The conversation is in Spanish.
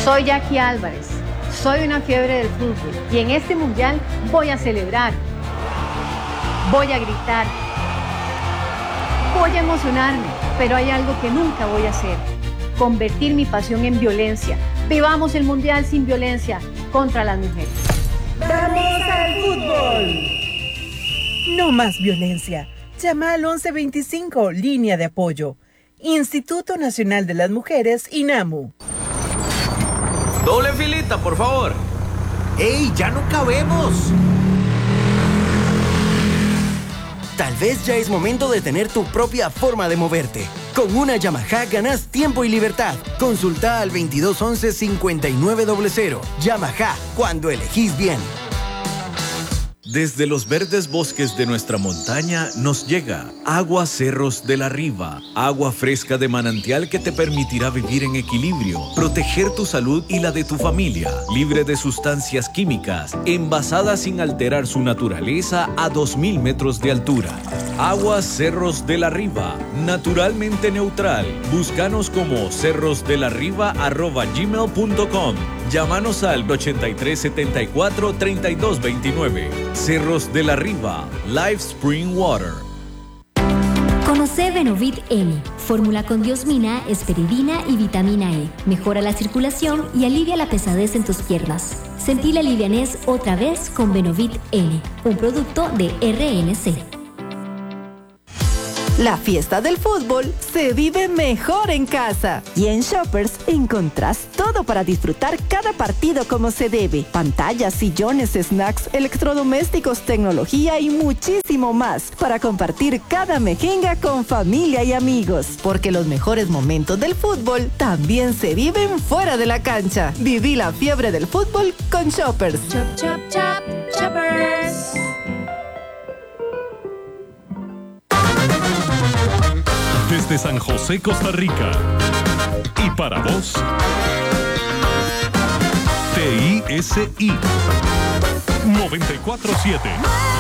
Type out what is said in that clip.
Soy Jackie Álvarez, soy una fiebre del fútbol y en este mundial voy a celebrar, voy a gritar, voy a emocionarme, pero hay algo que nunca voy a hacer: convertir mi pasión en violencia. Vivamos el mundial sin violencia contra las mujeres. ¡Vamos al fútbol! No más violencia. Llama al 1125, línea de apoyo. Instituto Nacional de las Mujeres, INAMU. Doble filita, por favor. ¡Ey, ya no cabemos! Tal vez ya es momento de tener tu propia forma de moverte. Con una Yamaha ganas tiempo y libertad. Consulta al 2211-5900. Yamaha, cuando elegís bien. Desde los verdes bosques de nuestra montaña nos llega Agua Cerros de la Riva, agua fresca de manantial que te permitirá vivir en equilibrio, proteger tu salud y la de tu familia, libre de sustancias químicas, envasada sin alterar su naturaleza a 2000 metros de altura. Agua Cerros de la Riva, naturalmente neutral. Búscanos como cerrosdelarriba@gmail.com. Llámanos al 8374-3229. Cerros de la Riva, Live Spring Water. Conoce Benovit N, fórmula con diosmina, esperidina y vitamina E. Mejora la circulación y alivia la pesadez en tus piernas. Sentí la livianez otra vez con Benovit N, un producto de RNC. La fiesta del fútbol se vive mejor en casa. Y en Shoppers encontrás todo para disfrutar cada partido como se debe. Pantallas, sillones, snacks, electrodomésticos, tecnología y muchísimo más para compartir cada mejenga con familia y amigos. Porque los mejores momentos del fútbol también se viven fuera de la cancha. Viví la fiebre del fútbol con Shoppers. Chop, chop, chop, Shoppers. Desde San José, Costa Rica. Y para vos, TISI 94.7.